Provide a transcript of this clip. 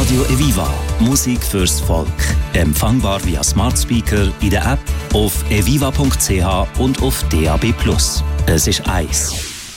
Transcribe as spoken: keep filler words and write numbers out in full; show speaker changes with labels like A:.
A: Radio Eviva. Musik fürs Volk. Empfangbar via Smart Speaker, in der App, auf eviva punkt c h und auf D A B plus. Es ist eins.